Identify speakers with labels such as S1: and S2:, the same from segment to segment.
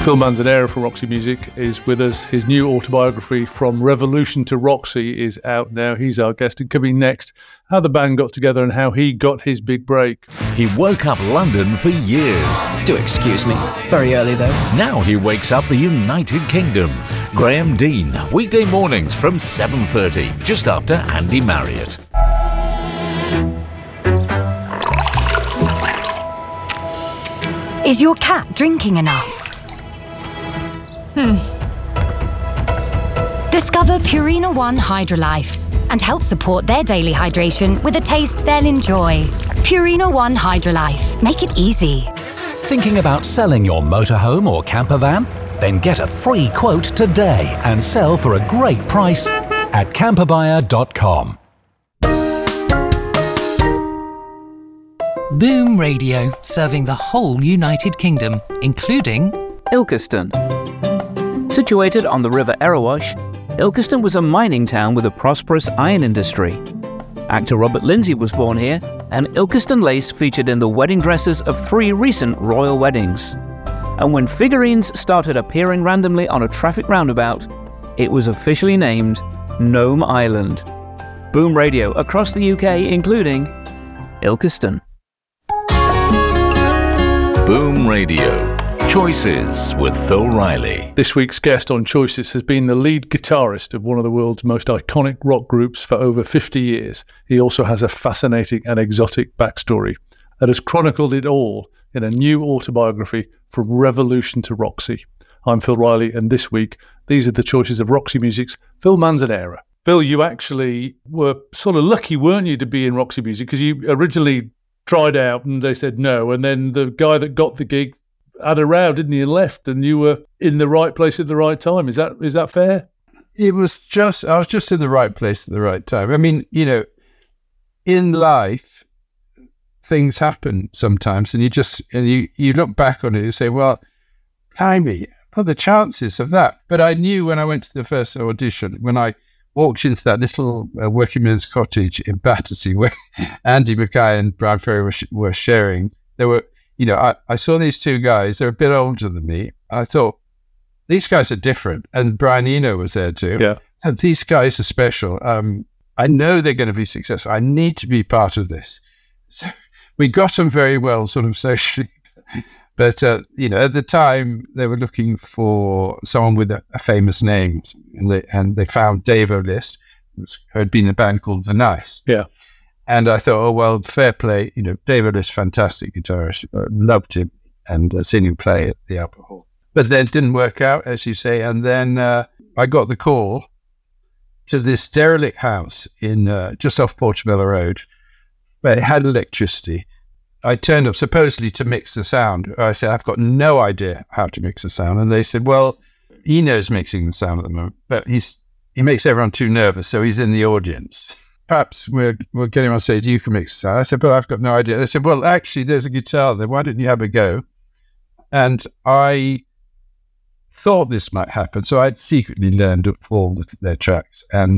S1: Phil Manzanera from Roxy Music is with us. His new autobiography, From Revolution to Roxy, is out now. He's our guest. And coming next, how the band got together and how he got his big break.
S2: He woke up London for years.
S3: Do excuse me. Very early, though.
S2: Now he wakes up the United Kingdom. Graham Dean, weekday mornings from 7:30, just after Andy Marriott.
S4: Is your cat drinking enough? Discover Purina One Hydrolife and help support their daily hydration with a taste they'll enjoy. Purina One Hydrolife. Make it easy.
S5: Thinking about selling your motorhome or camper van? Then get a free quote today and sell for a great price at camperbuyer.com.
S6: Boom Radio, serving the whole United Kingdom, including
S3: Ilkeston. Situated on the River Erewash, Ilkeston was a mining town with a prosperous iron industry. Actor Robert Lindsay was born here, and Ilkeston lace featured in the wedding dresses of 3 recent royal weddings. And when figurines started appearing randomly on a traffic roundabout, it was officially named Gnome Island. Boom Radio across the UK, including Ilkeston.
S2: Boom Radio. Choices with Phil Riley.
S1: This week's guest on Choices has been the lead guitarist of one of the world's most iconic rock groups for over 50 years. He also has a fascinating and exotic backstory that has chronicled it all in a new autobiography, From Revolution to Roxy. I'm Phil Riley, and this week, these are the choices of Roxy Music's Phil Manzanera. Phil, you actually were sort of lucky, weren't you, to be in Roxy Music? Because you originally tried out and they said no, and then the guy that got the gig had a row, didn't he, and left, and you were in the right place at the right time. Is that fair?
S7: I was just in the right place at the right time. I mean, in life, things happen sometimes, and you look back on it and say, well, blimey, what are the chances of that? But I knew when I went to the first audition, when I walked into that little working men's cottage in Battersea where Andy Mackay and Brian Ferry were sharing, there were, I saw these 2 guys. They're a bit older than me. I thought, these guys are different. And Brian Eno was there too.
S1: Yeah.
S7: So these guys are special. I know they're going to be successful. I need to be part of this. So we got on very well sort of socially. But, at the time, they were looking for someone with a famous name. And they found Dave O'List, who had been in a band called The Nice.
S1: Yeah.
S7: And I thought, oh, well, fair play. Dave O'List, fantastic guitarist. Loved him and seen him play at the Albert Hall. But then it didn't work out, as you say. And then I got the call to this derelict house in just off Portobello Road, where it had electricity. I turned up supposedly to mix the sound. I said, I've got no idea how to mix the sound. And they said, well, Eno's mixing the sound at the moment, but he makes everyone too nervous, so he's in the audience. Perhaps we'll get him on stage, you can mix the sound. I said, but I've got no idea. They said, well, actually, there's a guitar there. Why don't you have a go? And I thought this might happen, so I'd secretly learned all their tracks. And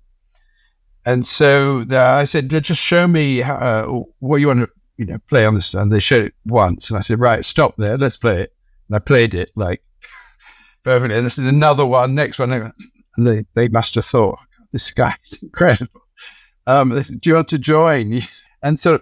S7: so I said, just show me what you want to play on this. And they showed it once. And I said, right, stop there. Let's play it. And I played it like perfectly. And I said, another one, next one. And they must have thought, this guy's incredible. They said, do you want to join? And so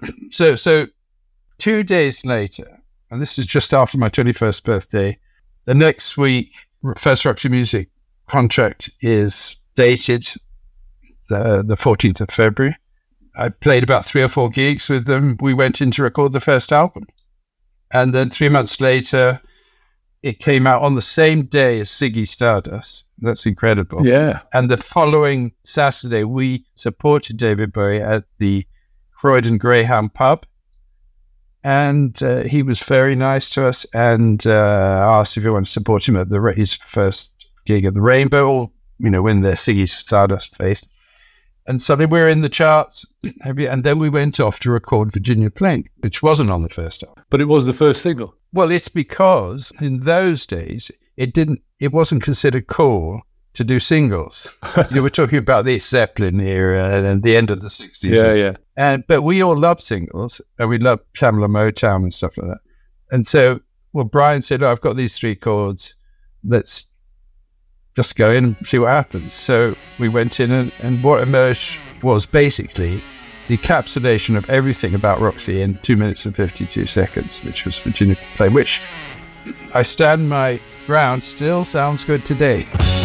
S7: 2 days later, and this is just after my 21st birthday, the next week, First Roxy Music contract is dated the 14th of February. I played about 3 or 4 gigs with them. We went in to record the first album. And then 3 months later, it came out on the same day as Ziggy Stardust. That's incredible.
S1: Yeah.
S7: And the following Saturday, we supported David Bowie at the Croydon Greyhound pub. And he was very nice to us and asked if we wanted to support him at his first gig at the Rainbow, or, when the Ziggy Stardust faced. And suddenly we're in the charts. And then we went off to record Virginia Plain, which wasn't on the first album.
S1: But it was the first single.
S7: Well, it's because in those days, it wasn't considered cool to do singles. We're talking about the Zeppelin era and the end of the 60s.
S1: Yeah.
S7: But we all loved singles, and we loved Pamela Motown and stuff like that. And so well, Brian said, I've got these 3 chords. Let's just go in and see what happens. So we went in, and what emerged was basically the encapsulation of everything about Roxy in 2 minutes and 52 seconds, which was Virginia Play, which I stand my ground, still sounds good today.